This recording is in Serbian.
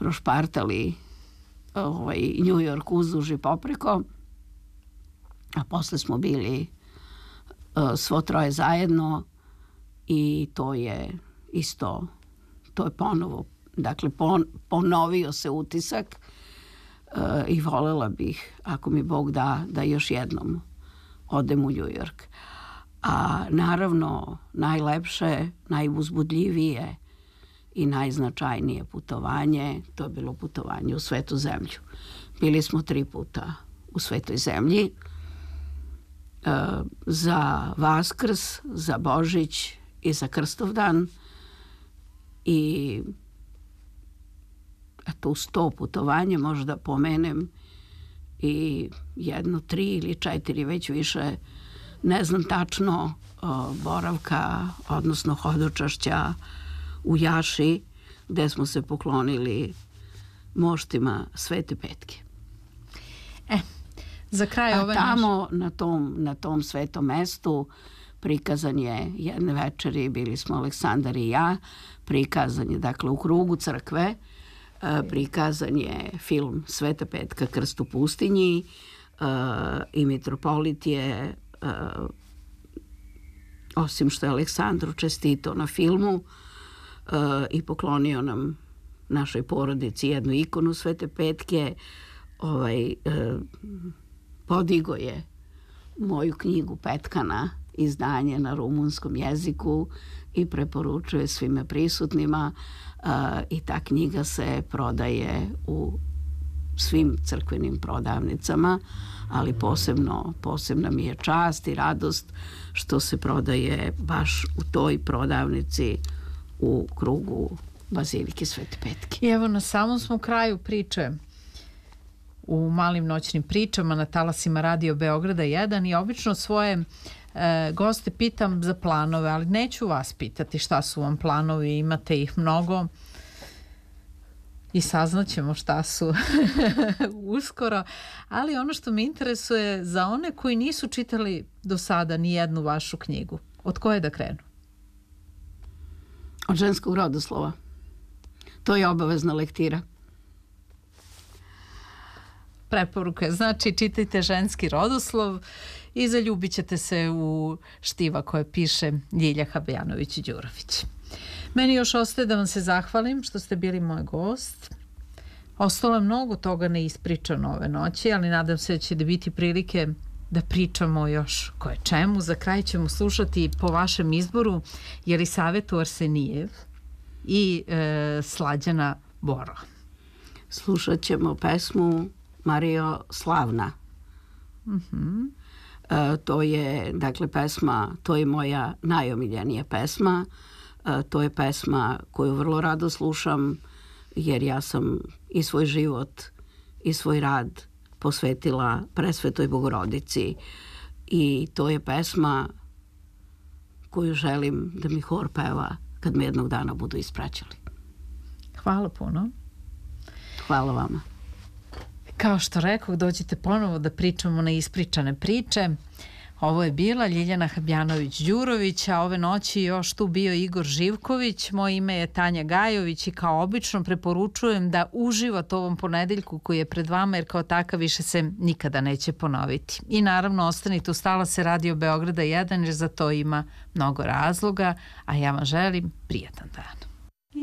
prošpartali New York uzduž i popreko, a posle smo bili svo troje zajedno i to je isto, to je ponovo, dakle ponovio se utisak i volela bih, ako mi Bog da još jednom odem u New York. A naravno najlepše, najuzbudljivije i najznačajnije putovanje, to je bilo putovanje u Svetu zemlju. Bili smo 3 puta u Svetoj zemlji, za Vaskrs, za Božić i za Krstovdan, i eto uz to putovanje možda pomenem i 1, 3 ili 4, već više ne znam tačno, boravka, odnosno hodočašća u Jaši, gde smo se poklonili moštima Svete Petke. Za kraj ove tamo na tom svetom mestu prikazan je jedne večeri, bili smo Aleksandar i ja, prikazan je, dakle, u krugu crkve, prikazan je film Sveta Petka, Krst u pustinji, i mitropolit je, osim što je Aleksandru čestitao na filmu i poklonio nam, našoj porodici, jednu ikonu Svete Petke, podigo je moju knjigu Petkana, izdanje na rumunskom jeziku, i preporučuje svima prisutnima, i ta knjiga se prodaje u svim crkvenim prodavnicama, ali posebna mi je čast i radost što se prodaje baš u toj prodavnici u krugu Bazilike Svete Petke. I evo, na samom smo kraju priče u Malim noćnim pričama na talasima Radio Beograda 1, i obično svoje goste pitam za planove, ali neću vas pitati šta su vam planovi, imate ih mnogo i saznaćemo šta su uskoro, ali ono što me interesuje, za one koji nisu čitali do sada ni jednu vašu knjigu, od koje da krenu? Od ženskog rodoslova. To je obavezna lektira. Preporuka, znači čitajte ženski rodoslov i zaljubit ćete se u štiva koje piše Ljilja Habjanović-Đurović. Meni još ostaje da vam se zahvalim što ste bili moj gost. Ostalo je mnogo toga neispričano ove noći, ali nadam se da će da biti prilike da pričamo još koje čemu. Za kraj ćemo slušati po vašem izboru Jelisavetu Arsenijev i Slađana Boro. Slušat ćemo pesmu Marijo Slavna. To je, dakle, pesma, to je moja najomiljenija pesma. To je pesma koju vrlo rado slušam, jer ja sam i svoj život i svoj rad posvetila Presvetoj Bogorodici, i to je pesma koju želim da mi hor peva kad me jednog dana budu ispraćali. Hvala puno. Hvala vama. Kao što rekao, dođite ponovo da pričamo na ispričane priče. Ovo je bila Ljiljana Habjanović-Đurović, a ove noći još tu bio Igor Živković. Moje ime je Tanja Gajović i kao obično preporučujem da uživate ovom ponedeljku koji je pred vama, jer kao takav više se nikada neće ponoviti. I naravno ostanite uz talase Radio Beograda 1, jer za to ima mnogo razloga, a ja vam želim prijatan dan.